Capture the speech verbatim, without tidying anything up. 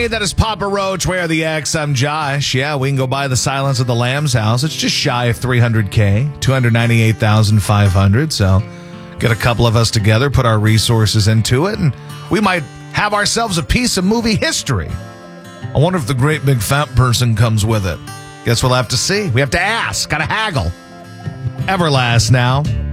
Hey, that is Papa Roach. Where the X? I'm Josh. Yeah, we can go buy the Silence of the Lambs house. It's just shy of three hundred K, two hundred ninety-eight thousand five hundred. So get a couple of us together, put our resources into it, and we might have ourselves a piece of movie history. I wonder if the great big fat person comes with it. Guess we'll have to see. We have to ask. Gotta haggle. Everlast now.